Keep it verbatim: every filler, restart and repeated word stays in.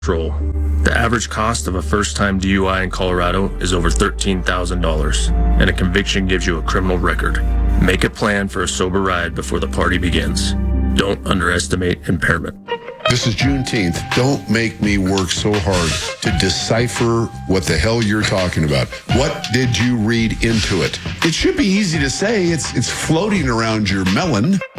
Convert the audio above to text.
Patrol. The average cost of a first-time D U I in Colorado is over thirteen thousand dollars, and a conviction gives you a criminal record. Make a plan for a sober ride before the party begins. Don't underestimate impairment. This is Juneteenth. Don't make me work so hard to decipher what the hell you're talking about. What did you read into it? It should be easy to say. It's it's floating around your melon.